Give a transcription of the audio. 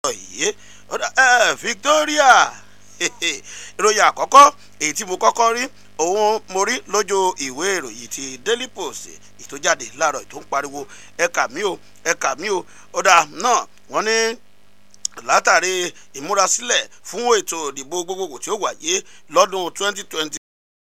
láàárọ̀ yìí Victoria ìròyìn àkọ́kọ́ èyí tí mo kọ́kọ́ rí òun mo rí lójú ìwé ìròyìn ti Daily Post tó jáde láàárọ̀ tó ń pariwo ẹ̀ka mi ò ọ̀dà náà wọ́n ní látàrí ìmúrasílẹ̀ fún ètò ìdìbò gbogbogbò tí ó wáyé lọ́dún 2020